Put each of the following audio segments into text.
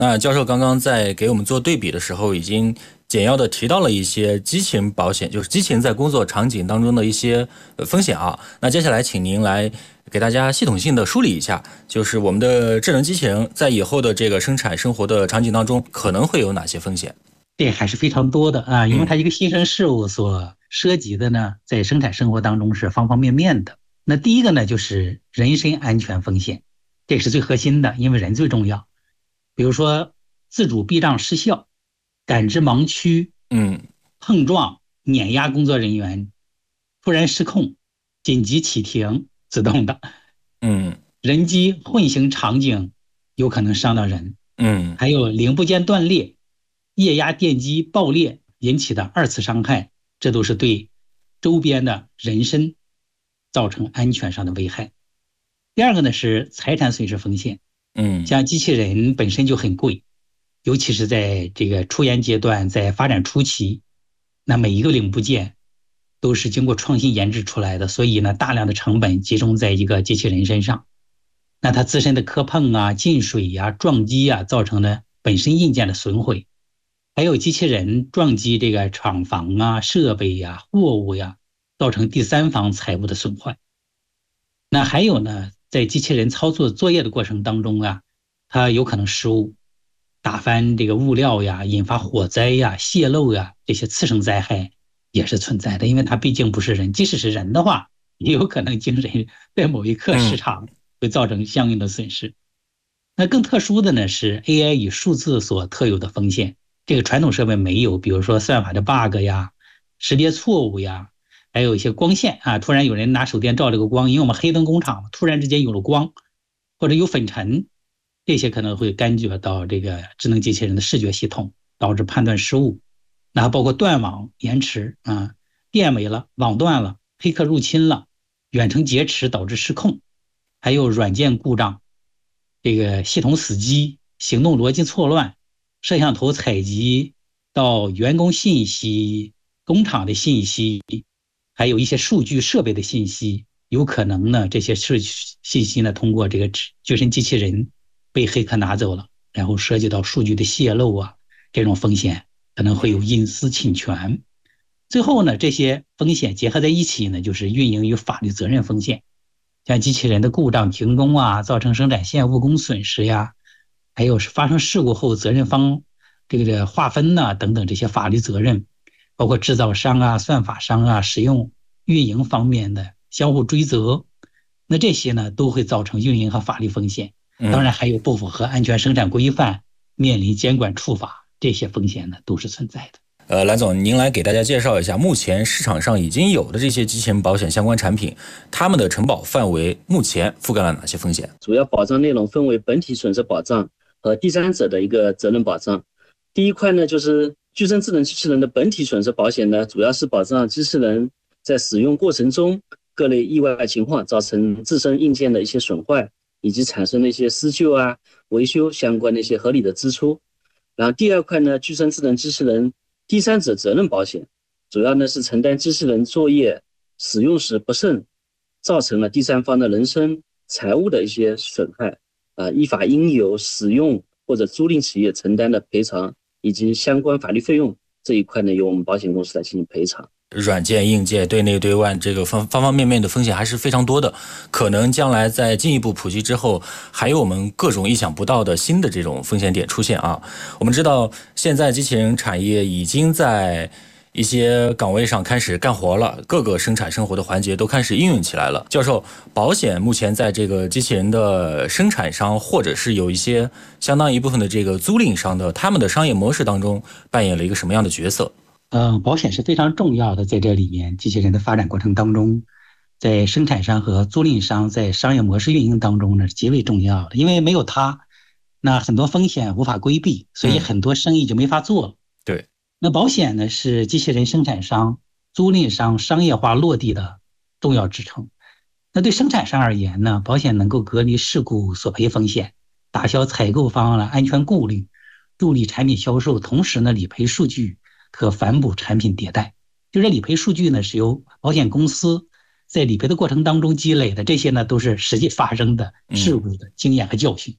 那教授刚刚在给我们做对比的时候，已经简要的提到了一些机器人保险，就是机器人在工作场景当中的一些风险啊。那接下来请您来给大家系统性的梳理一下，就是我们的智能机器人在以后的这个生产生活的场景当中可能会有哪些风险？ 这还是非常多的啊，因为它一个新生事物所涉及的呢，在生产生活当中是方方面面的。那第一个呢，就是人身安全风险，这是最核心的，因为人最重要。比如说自主避让失效、感知盲区、 嗯碰撞、碾压工作人员、突然失控、紧急启停、自动的嗯人机混行场景有可能伤到人， 嗯还有零部件断裂、液压电机爆裂引起的二次伤害，这都是对周边的人身造成安全上的危害。第二个呢是财产损失风险， 嗯像机器人本身就很贵，尤其是在这个初研阶段，在发展初期，那每一个零部件都是经过创新研制出来的，所以呢，大量的成本集中在一个机器人身上，那它自身的磕碰啊、进水呀、撞击啊，造成的本身硬件的损毁，还有机器人撞击这个厂房啊、设备呀、货物呀，造成第三方财物的损坏。那还有呢，在机器人操作作业的过程当中啊，它有可能失误，打翻这个物料呀，引发火灾呀、泄漏呀，这些次生灾害也是存在的。因为它毕竟不是人，即使是人的话，也有可能精神在某一刻失嗯常，会造成相应的损失。那更特殊的呢是 AI 与数字所特有的风险，这个传统设备没有，比如说算法的 bug 呀、识别错误呀，还有一些光线啊，突然有人拿手电照这个光，因为我们黑灯工厂突然之间有了光，或者有粉尘，这些可能会干扰到这个智能机器人的视觉系统，导致判断失误。那包括断网延迟啊，电没了，网断了，黑客入侵了，远程劫持导致失控，还有软件故障，这个系统死机、行动逻辑错乱、摄像头采集到员工信息、工厂的信息，还有一些数据设备的信息，有可能呢，这些信息呢，通过这个绝身机器人被黑客拿走了，然后涉及到数据的泄露啊，这种风险可能会有隐私侵权。最后呢，这些风险结合在一起呢，就是运营与法律责任风险，像机器人的故障、停工啊，造成生产线误工损失呀，还有是发生事故后责任方这个划分呐、等等这些法律责任，包括制造商啊、算法商啊、使用运营方面的相互追责，那这些呢都会造成运营和法律风险。当然嗯。 还有不符合安全生产规范，面临监管处罚，这些风险呢都是存在的。 蓝总，您来给大家介绍一下，目前市场上已经有的这些机器人保险相关产品，它们的承保范围目前覆盖了哪些风险？ 主要保障内容分为本体损失保障和第三者的一个责任保障。第一块呢，就是具身智能机器人的本体损失保险呢，主要是保障机器人在使用过程中各类意外情况造成自身硬件的一些损坏，以及产生的一些施救啊、维修相关的一些合理的支出。然后第二块呢，具身智能机器人第三者责任保险，主要呢是承担机器人作业使用时不慎造成了第三方的人身财物的一些损害，依法应由使用或者租赁企业承担的赔偿以及相关法律费用，这一块呢由我们保险公司来进行赔偿。 软件、硬件、对内对外这个方方面面的风险还是非常多的，可能将来在进一步普及之后，还有我们各种意想不到的新的这种风险点出现啊。我们知道，现在机器人产业已经在一些岗位上开始干活了，各个生产生活的环节都开始应用起来了。教授，保险目前在这个机器人的生产商，或者是有一些相当一部分的这个租赁商的，他们的商业模式当中扮演了一个什么样的角色？ 保险是非常重要的，在这里面，机器人的发展过程当中，在生产商和租赁商在商业模式运营当中呢，是极为重要的。因为没有它，那很多风险无法规避，所以很多生意就没法做了。 对， 那保险呢，是机器人生产商、租赁商商业化落地的重要支撑。那对生产商而言呢，保险能够隔离事故索赔风险，打消采购方的安全顾虑，助力产品销售，同时呢，理赔数据可反哺产品迭代。就这理赔数据呢，是由保险公司在理赔的过程当中积累的，这些呢都是实际发生的事故的经验和教训。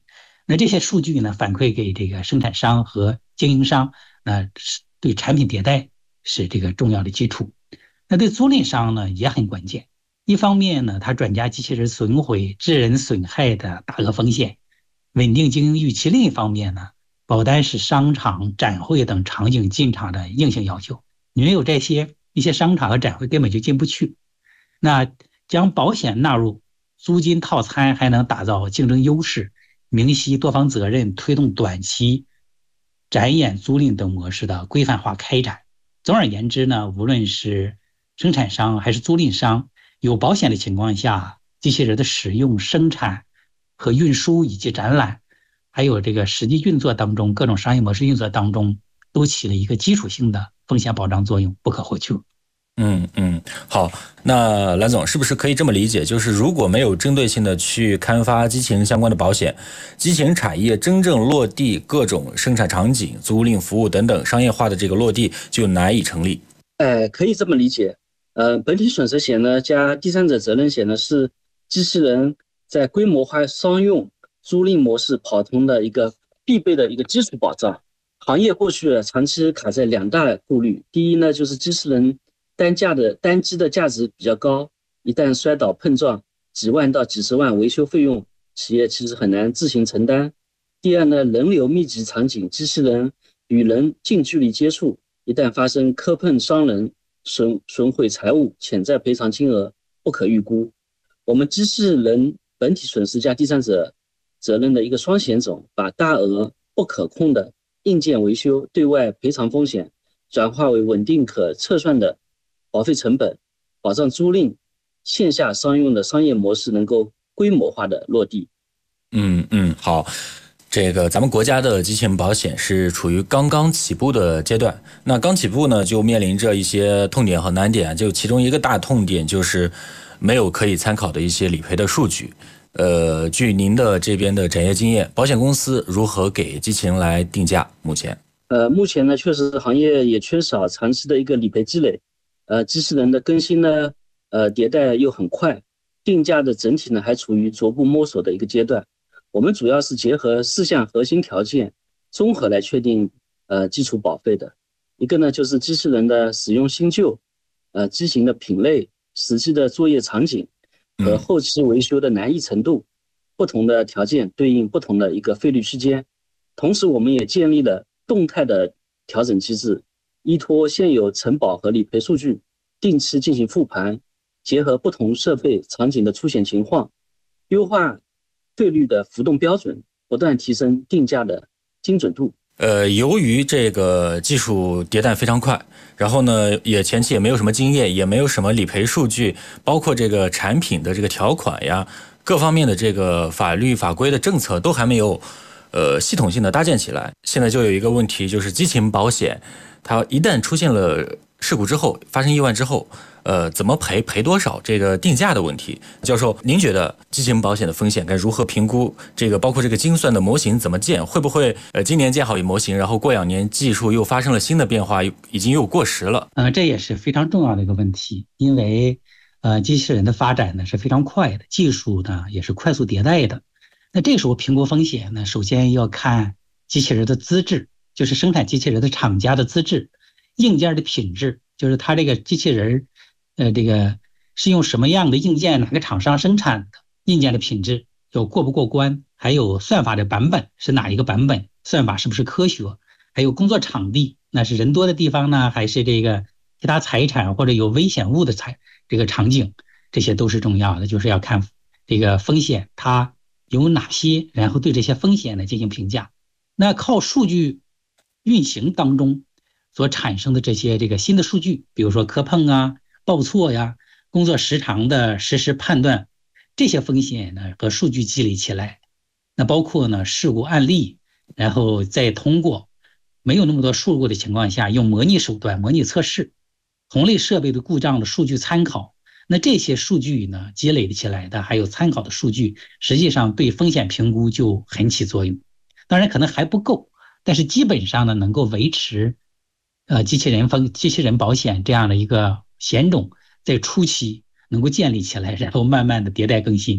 那这些数据呢，反馈给这个生产商和经营商，那对产品迭代是这个重要的基础。那对租赁商呢也很关键。一方面呢，它转嫁机器人损毁、致人损害的大额风险，稳定经营预期；另一方面呢，保单是商场、展会等场景进场的硬性要求。你没有这些，一些商场和展会根本就进不去。那将保险纳入租金套餐，还能打造竞争优势，明晰多方责任，推动短期展演、租赁等模式的规范化开展。总而言之呢，无论是生产商还是租赁商，有保险的情况下，机器人的使用、生产和运输以及展览，还有这个实际运作当中，各种商业模式运作当中，都起了一个基础性的风险保障作用，不可或缺。 好，那蓝总是不是可以这么理解，就是如果没有针对性的去开发机器人相关的保险，机器人产业真正落地各种生产场景、租赁服务等等商业化的这个落地就难以成立？ 可以这么理解。本体损失险呢加第三者责任险呢是机器人在规模化商用租赁模式跑通的一个必备的一个基础保障。行业过去长期卡在两大顾虑，第一呢就是机器人单机的价值比较高，一旦摔倒碰撞，几万到几十万维修费用，企业其实很难自行承担。第二呢，人流密集场景，机器人与人近距离接触，一旦发生磕碰伤人，损毁财物，潜在赔偿金额不可预估。我们机器人本体损失加第三者责任的一个双险种，把大额不可控的硬件维修对外赔偿风险转化为稳定可测算的保费成本，保障租赁线下商用的商业模式能够规模化的落地。 好。这个咱们国家的机器人保险是处于刚刚起步的阶段，那刚起步呢，就面临着一些痛点和难点，就其中一个大痛点就是没有可以参考的一些理赔的数据。据您的这边的展业经验，保险公司如何给机器人来定价？目前呢，确实行业也缺少长期的一个理赔积累，机器人的更新呢，迭代又很快，定价的整体呢还处于逐步摸索的一个阶段。我们主要是结合4项核心条件，综合来确定基础保费的。一个呢就是机器人的使用新旧，机型的品类、实际的作业场景和后期维修的难易程度，不同的条件对应不同的一个费率区间。同时我们也建立了动态的调整机制，依托现有承保和理赔数据，定期进行复盘，结合不同设备场景的出险情况，优化费率的浮动标准，不断提升定价的精准度。 由于这个技术迭代非常快，然后呢，前期也没有什么经验，也没有什么理赔数据，包括这个产品的这个条款呀，各方面的这个法律法规的政策都还没有系统性的搭建起来。现在就有一个问题，就是机器人保险，它一旦出现了事故之后，发生意外之后，怎么赔多少，这个定价的问题。教授，您觉得机器人保险的风险该如何评估？这个包括这个精算的模型怎么建？会不会今年建好模型，然后过2年技术又发生了新的变化，已经又过时了？ 这也是非常重要的一个问题，因为机器人的发展呢是非常快的，技术呢也是快速迭代的。那这个时候评估风险呢，首先要看机器人的资质，就是生产机器人的厂家的资质，硬件的品质，就是它这个机器人这个是用什么样的硬件，哪个厂商生产的，硬件的品质有过不过关，还有算法的版本是哪一个版本，算法是不是科学，还有工作场地，那是人多的地方呢，还是这个其他财产或者有危险物的这个场景，这些都是重要的，就是要看这个风险它有哪些，然后对这些风险呢进行评价。那靠数据运行当中所产生的这个新的数据，比如说磕碰啊、报错呀、工作时长的实时判断，这些风险呢和数据积累起来，那包括呢事故案例，然后再通过没有那么多事故的情况下，用模拟手段模拟测试同类设备的故障的数据参考。那这些数据呢积累起来的还有参考的数据，实际上对风险评估就很起作用。当然可能还不够，但是基本上呢能够维持机器人保险这样的一个险种在初期能够建立起来，然后慢慢的迭代更新。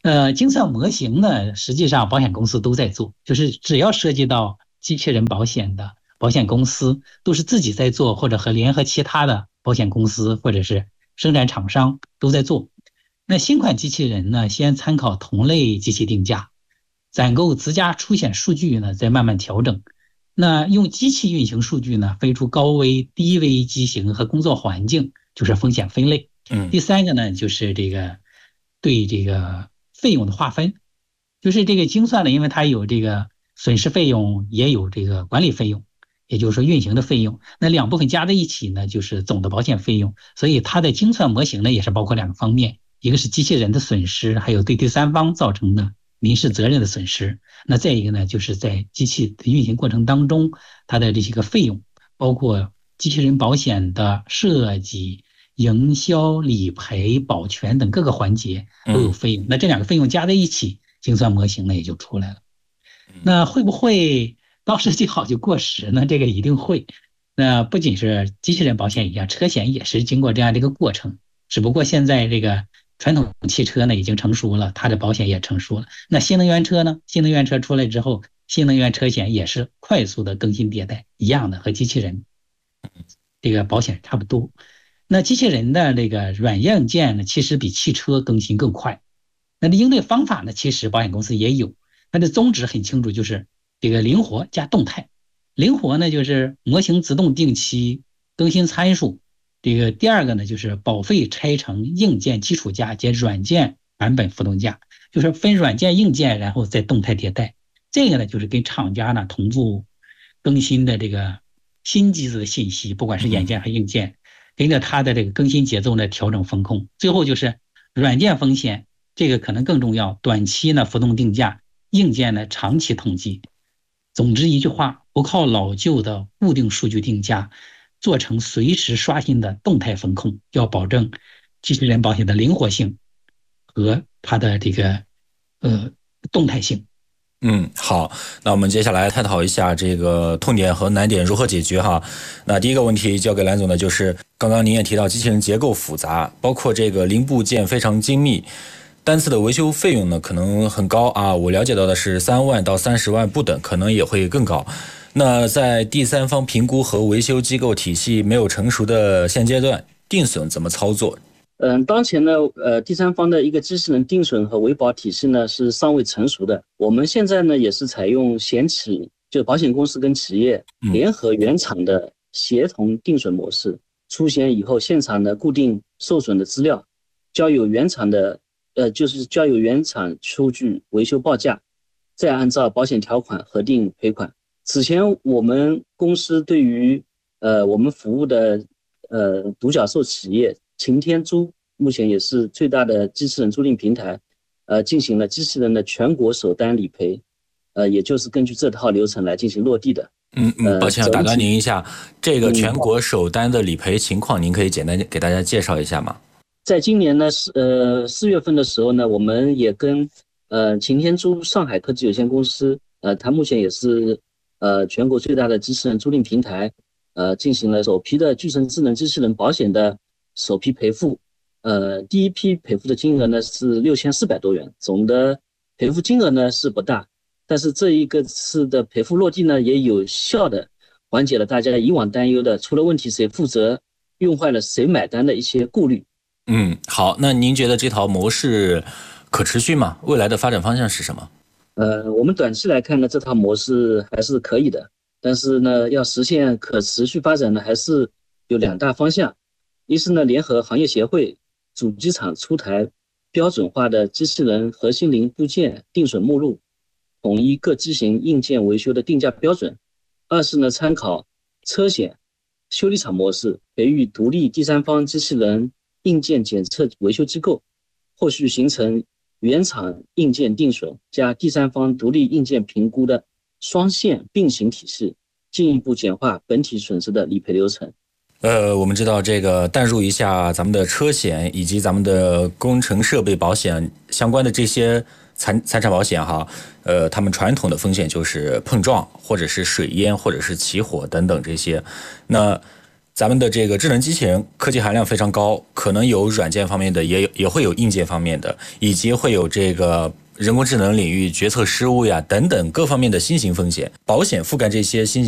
精算模型呢，实际上保险公司都在做，就是只要涉及到机器人保险的保险公司，都是自己在做，或者和联合其他的保险公司或者是生产厂商都在做。那新款机器人呢，先参考同类机器定价，攒够自家出险数据呢，再慢慢调整。那用机器运行数据呢，分出高危、低危机型和工作环境，就是风险分类。第三个呢，就是这个对这个费用的划分，就是这个精算呢，因为它有这个损失费用，也有这个管理费用，也就是说运行的费用。那两部分加在一起呢，就是总的保险费用。所以它的精算模型呢，也是包括两个方面，一个是机器人的损失，还有对第三方造成的民事责任的损失。那再一个呢，就是在机器的运行过程当中，它的这些个费用，包括机器人保险的设计、营销、理赔、保全等各个环节都有费用。那这两个费用加在一起，精算模型呢也就出来了。那会不会到时最好就过时呢？这个一定会。那不仅是机器人保险一样，车险也是经过这样的一个过程，只不过现在这个传统汽车呢已经成熟了，它的保险也成熟了。那新能源车呢？新能源车出来之后，新能源车险也是快速的更新迭代，一样的和机器人这个保险差不多。那机器人的这个软硬件呢，其实比汽车更新更快。那应对方法呢，其实保险公司也有，它的宗旨很清楚，就是这个灵活加动态。灵活呢，就是模型自动定期更新参数。这个第二个呢，就是保费拆成硬件基础价及软件版本浮动价，就是分软件硬件，然后再动态迭代。这个呢，就是跟厂家呢同步更新的这个新机子的信息，不管是软件和硬件，跟着它的这个更新节奏呢调整风控。最后就是软件风险，这个可能更重要，短期呢浮动定价，硬件呢长期统计。总之一句话，不靠老旧的固定数据定价，做成随时刷新的动态风控，要保证机器人保险的灵活性和它的这个动态性。 好，那我们接下来探讨一下这个痛点和难点如何解决哈。那第一个问题交给蓝总的就是，刚刚您也提到机器人结构复杂，包括这个零部件非常精密，单次的维修费用呢可能很高啊。我了解到的是3万到30万不等，可能也会更高。那在第三方评估和维修机构体系没有成熟的现阶段，定损怎么操作？ 当前呢，第三方的一个机器人定损和维保体系呢是尚未成熟的。我们现在呢也是采用险企，就保险公司跟企业联合原厂的协同定损模式。出险以后，现场呢固定受损的资料，交由原厂出具维修报价，再按照保险条款核定赔款。此前我们公司对于我们服务的独角兽企业擎天租，目前也是最大的机器人租赁平台，进行了机器人的全国首单理赔，也就是根据这套流程来进行落地的。 抱歉打断您一下，这个全国首单的理赔情况，您可以简单给大家介绍一下吗？ 在今年呢，4月份的时候呢，我们也跟擎天租上海科技有限公司，它目前也是全国最大的机器人租赁平台，进行了首批的巨神智能机器人保险的首批赔付。第一批赔付的金额呢是6400多元，总的赔付金额呢是不大，但是这一个次的赔付落地呢，也有效的缓解了大家以往担忧的出了问题谁负责、用坏了谁买单的一些顾虑。 好，那您觉得这套模式可持续吗？未来的发展方向是什么？ 我们短期来看呢，这套模式还是可以的，但是呢，要实现可持续发展呢，还是有2大方向。一是呢，联合行业协会、主机厂出台标准化的机器人核心零部件定损目录，统一各机型硬件维修的定价标准。二是呢，参考车险修理厂模式，培育独立第三方机器人硬件检测维修机构，后续形成原厂硬件定损加第三方独立硬件评估的双线并行体系，进一步简化本体损失的理赔流程。 我们知道这个淡入一下咱们的车险以及咱们的工程设备保险相关的这些财产保险哈，他们传统的风险就是碰撞或者是水淹或者是起火等等这些。那咱们的这个智能机器人科技含量非常高，可能有软件方面的，也会有硬件方面的，以及会有这个人工智能领域决策失误呀等等各方面的新型风险。保险覆盖这些新型